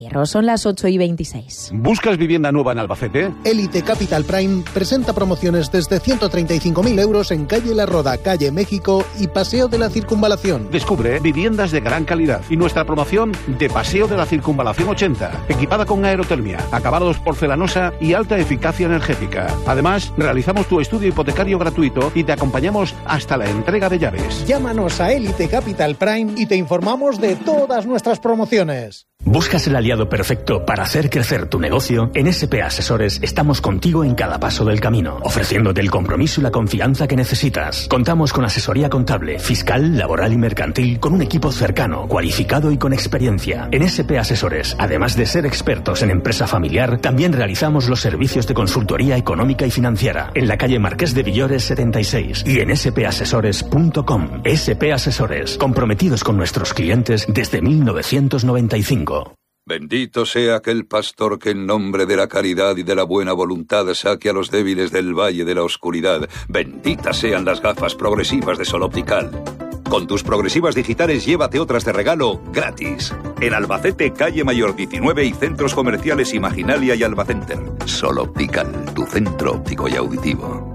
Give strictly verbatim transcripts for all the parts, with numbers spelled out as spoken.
Son las ocho y veintiséis. ¿Buscas vivienda nueva en Albacete? Elite Capital Prime presenta promociones desde ciento treinta y cinco mil euros en calle La Roda, calle México y Paseo de la Circunvalación. Descubre viviendas de gran calidad y nuestra promoción de Paseo de la Circunvalación ochenta, equipada con aerotermia, acabados porcelanosa y alta eficacia energética. Además, realizamos tu estudio hipotecario gratuito y te acompañamos hasta la entrega de llaves. Llámanos a Elite Capital Prime y te informamos de todas nuestras promociones. ¿Buscas el aliado perfecto para hacer crecer tu negocio? En S P Asesores estamos contigo en cada paso del camino, ofreciéndote el compromiso y la confianza que necesitas. Contamos con asesoría contable, fiscal, laboral y mercantil, con un equipo cercano, cualificado y con experiencia. En S P Asesores, además de ser expertos en empresa familiar, también realizamos los servicios de consultoría económica y financiera, en la calle Marqués de Villores setenta y seis y en s p asesores punto com. S P Asesores, comprometidos con nuestros clientes desde mil novecientos noventa y cinco. Bendito sea aquel pastor que en nombre de la caridad y de la buena voluntad saque a los débiles del valle de la oscuridad. Benditas sean las gafas progresivas de Sol Optical. Con tus progresivas digitales llévate otras de regalo gratis. En Albacete, calle Mayor diecinueve y centros comerciales Imaginalia y Albacenter. Sol Optical, tu centro óptico y auditivo.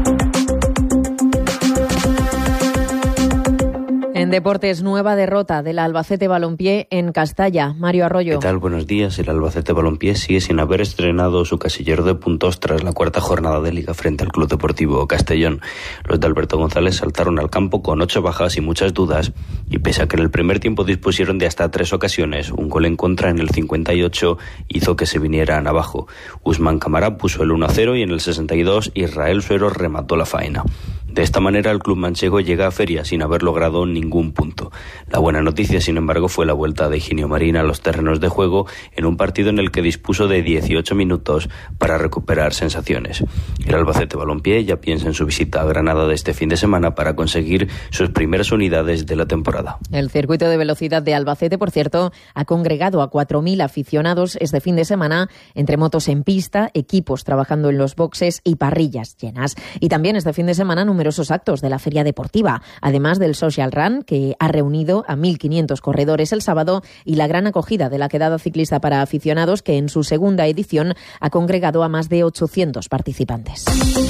En deportes, nueva derrota del Albacete Balompié en Castalla. Mario Arroyo. ¿Qué tal? Buenos días. El Albacete Balompié sigue sin haber estrenado su casillero de puntos tras la cuarta jornada de Liga frente al Club Deportivo Castellón. Los de Alberto González saltaron al campo con ocho bajas y muchas dudas, y pese a que en el primer tiempo dispusieron de hasta tres ocasiones, un gol en contra en el cincuenta y ocho hizo que se vinieran abajo. Usman Camará puso el uno a cero y en el sesenta y dos Israel Suero remató la faena. De esta manera el club manchego llega a feria sin haber logrado ningún punto. La buena noticia, sin embargo, fue la vuelta de Higinio Marín a los terrenos de juego en un partido en el que dispuso de dieciocho minutos para recuperar sensaciones. El Albacete Balompié ya piensa en su visita a Granada de este fin de semana para conseguir sus primeras unidades de la temporada. El circuito de velocidad de Albacete, por cierto, ha congregado a cuatro mil aficionados este fin de semana entre motos en pista, equipos trabajando en los boxes y parrillas llenas. Y también este fin de semana numerosos actos de la feria deportiva, además del Social Run, que ha reunido a mil quinientos corredores el sábado, y la gran acogida de la quedada ciclista para aficionados, que en su segunda edición ha congregado a más de ochocientos participantes.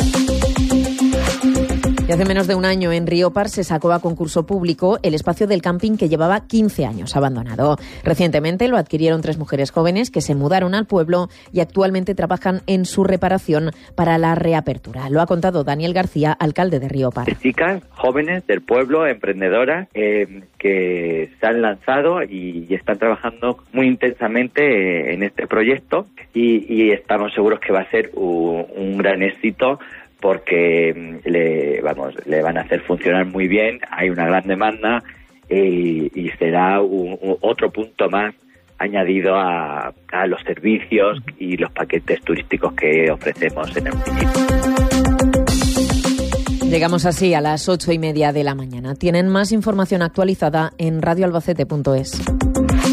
Y hace menos de un año en Riopar se sacó a concurso público el espacio del camping que llevaba quince años abandonado. Recientemente lo adquirieron tres mujeres jóvenes que se mudaron al pueblo y actualmente trabajan en su reparación para la reapertura. Lo ha contado Daniel García, alcalde de Riopar. Chicas jóvenes del pueblo, emprendedoras, eh, que se han lanzado y, y están trabajando muy intensamente en este proyecto y, y estamos seguros que va a ser un, un gran éxito, porque le vamos le van a hacer funcionar muy bien. Hay una gran demanda y, y será un, un, otro punto más añadido a, a los servicios y los paquetes turísticos que ofrecemos en el municipio. Llegamos así a las ocho y media de la mañana. Tienen más información actualizada en radio albacete punto es.